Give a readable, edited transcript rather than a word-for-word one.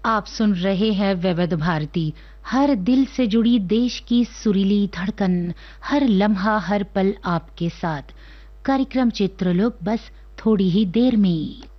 आप सुन रहे हैं विविध भारती, हर दिल से जुड़ी देश की सुरीली धड़कन, हर लम्हा हर पल आपके साथ। कार्यक्रम चित्रलोक बस थोड़ी ही देर में।